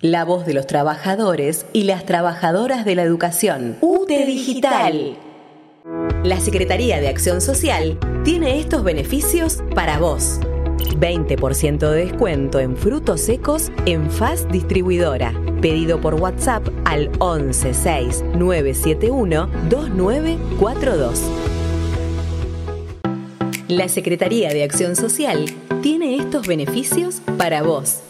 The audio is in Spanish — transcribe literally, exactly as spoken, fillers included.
La voz de los trabajadores y las trabajadoras de la educación. U T E Digital. La Secretaría de Acción Social tiene estos beneficios para vos. veinte por ciento de descuento en frutos secos en F A S Distribuidora. Pedido por WhatsApp al once seis nueve siete uno dos nueve cuatro dos. La Secretaría de Acción Social tiene estos beneficios para vos.